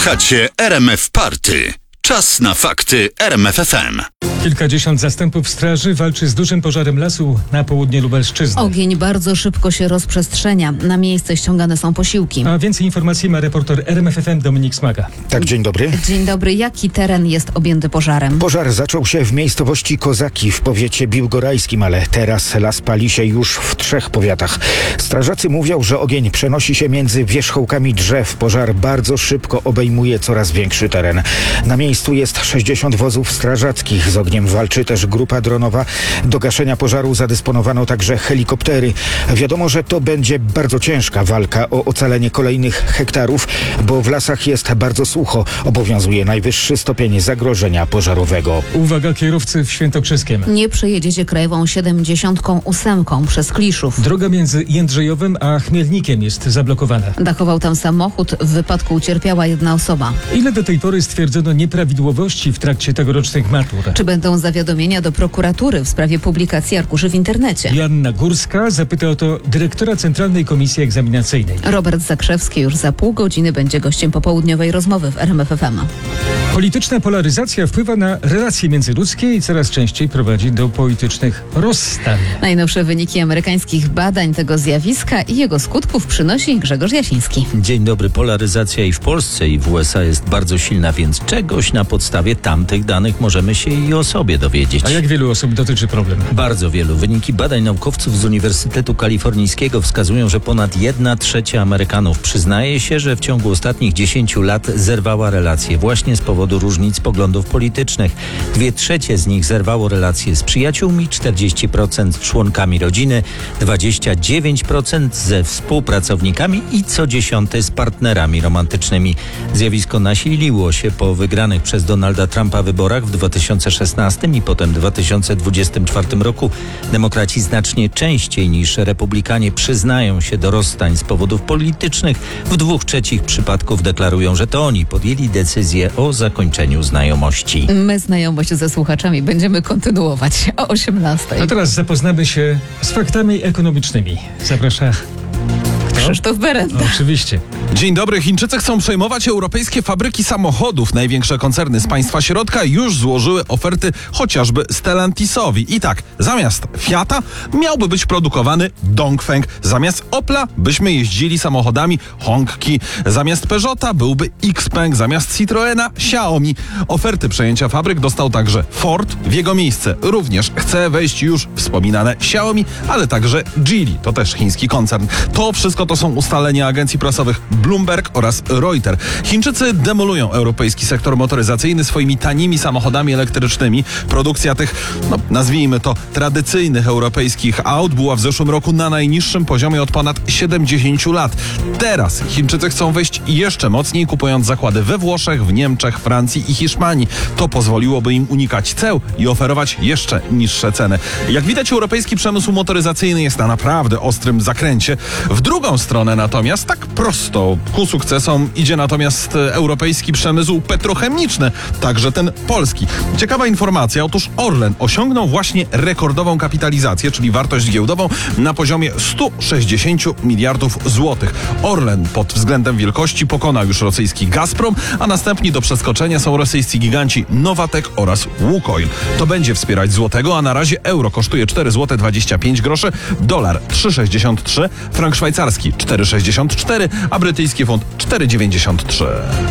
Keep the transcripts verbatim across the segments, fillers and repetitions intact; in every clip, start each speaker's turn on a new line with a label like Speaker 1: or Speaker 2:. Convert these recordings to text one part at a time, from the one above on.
Speaker 1: Słuchacie R M F Party. Czas na fakty R M F F M.
Speaker 2: Kilkadziesiąt zastępów straży walczy z dużym pożarem lasu na południe Lubelszczyzny.
Speaker 3: Ogień bardzo szybko się rozprzestrzenia. Na miejsce ściągane są posiłki.
Speaker 2: A więcej informacji ma reporter R M F F M Dominik Smaga.
Speaker 4: Tak, dzień dobry.
Speaker 3: Dzień dobry. Jaki teren jest objęty pożarem?
Speaker 4: Pożar zaczął się w miejscowości Kozaki w powiecie biłgorajskim, ale teraz las pali się już w trzech powiatach. Strażacy mówią, że ogień przenosi się między wierzchołkami drzew. Pożar bardzo szybko obejmuje coraz większy teren. Na miejscu jest sześćdziesiąt wozów strażackich. Z ogniem walczy też grupa dronowa. Do gaszenia pożaru zadysponowano także helikoptery. Wiadomo, że to będzie bardzo ciężka walka o ocalenie kolejnych hektarów, bo w lasach jest bardzo sucho. Obowiązuje najwyższy stopień zagrożenia pożarowego.
Speaker 2: Uwaga kierowcy w Świętokrzyskiem.
Speaker 3: Nie przejedziecie krajową siedemdziesiątką ósemką przez Kliszów.
Speaker 2: Droga między Jędrzejowem a Chmielnikiem jest zablokowana.
Speaker 3: Dachował tam samochód. W wypadku ucierpiała jedna osoba.
Speaker 2: Ile do tej pory stwierdzono nieprawidłowości w trakcie tegorocznych matur?
Speaker 3: Czy będą zawiadomienia do prokuratury w sprawie publikacji arkuszy w internecie?
Speaker 2: Joanna Górska zapyta o to dyrektora Centralnej Komisji Egzaminacyjnej.
Speaker 3: Robert Zakrzewski już za pół godziny będzie gościem popołudniowej rozmowy w R M F F M.
Speaker 2: Polityczna polaryzacja wpływa na relacje międzyludzkie i coraz częściej prowadzi do politycznych rozstań.
Speaker 3: Najnowsze wyniki amerykańskich badań tego zjawiska i jego skutków przynosi Grzegorz Jasiński.
Speaker 5: Dzień dobry. Polaryzacja i w Polsce, i w U S A jest bardzo silna, więc czegoś na podstawie tamtych danych możemy się i o sobie dowiedzieć.
Speaker 2: A jak wielu osób dotyczy problem?
Speaker 5: Bardzo wielu. Wyniki badań naukowców z Uniwersytetu Kalifornijskiego wskazują, że ponad jedna trzecia Amerykanów przyznaje się, że w ciągu ostatnich dziesięciu lat zerwała relacje właśnie z powodu różnic poglądów politycznych. Dwie trzecie z nich zerwało relacje z przyjaciółmi, czterdzieści procent z członkami rodziny, dwadzieścia dziewięć procent ze współpracownikami i co dziesiąty z partnerami romantycznymi. Zjawisko nasiliło się po wygranych przez Donalda Trumpa wyborach w dwa tysiące szesnastym i potem dwa tysiące dwudziestym czwartym roku. Demokraci znacznie częściej niż republikanie przyznają się do rozstań z powodów politycznych. W dwóch trzecich przypadków deklarują, że to oni podjęli decyzję o zakończeniu znajomości.
Speaker 3: My znajomość ze słuchaczami będziemy kontynuować o osiemnastej.
Speaker 2: A teraz zapoznamy się z faktami ekonomicznymi. Zaprasza
Speaker 3: Krzysztof Berenda.
Speaker 2: Oczywiście.
Speaker 6: Dzień dobry. Chińczycy chcą przejmować europejskie fabryki samochodów. Największe koncerny z państwa środka już złożyły oferty chociażby Stellantisowi. I tak, zamiast Fiata miałby być produkowany Dongfeng. Zamiast Opla byśmy jeździli samochodami Hongqi. Zamiast Peugeota byłby Xpeng. Zamiast Citroena Xiaomi. Oferty przejęcia fabryk dostał także Ford. W jego miejsce również chce wejść już wspominane Xiaomi, ale także Geely. To też chiński koncern. To wszystko to są ustalenia agencji prasowych Bloomberg oraz Reuters. Chińczycy demolują europejski sektor motoryzacyjny swoimi tanimi samochodami elektrycznymi. Produkcja tych, no nazwijmy to, tradycyjnych europejskich aut była w zeszłym roku na najniższym poziomie od ponad siedemdziesięciu lat. Teraz Chińczycy chcą wejść jeszcze mocniej, kupując zakłady we Włoszech, w Niemczech, Francji i Hiszpanii. To pozwoliłoby im unikać ceł i oferować jeszcze niższe ceny. Jak widać, europejski przemysł motoryzacyjny jest na naprawdę ostrym zakręcie. W drugą stronę natomiast, tak prosto ku sukcesom idzie natomiast europejski przemysł petrochemiczny, także ten polski. Ciekawa informacja, otóż Orlen osiągnął właśnie rekordową kapitalizację, czyli wartość giełdową na poziomie sto sześćdziesiąt miliardów złotych. Orlen pod względem wielkości pokona już rosyjski Gazprom, a następni do przeskoczenia są rosyjscy giganci Nowatek oraz Łukoil. To będzie wspierać złotego, a na razie euro kosztuje cztery złote dwadzieścia pięć groszy, dolar trzy sześćdziesiąt trzy, frank szwajcarski cztery sześćdziesiąt cztery, a brytyjski funt cztery dziewięćdziesiąt trzy.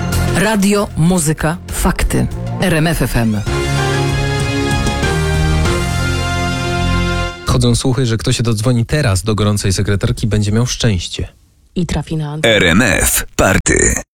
Speaker 7: Radio, muzyka, fakty. R M F F M.
Speaker 8: Chodzą słuchy, że kto się dodzwoni teraz do gorącej sekretarki, będzie miał szczęście.
Speaker 7: I trafi na
Speaker 1: R M F Party.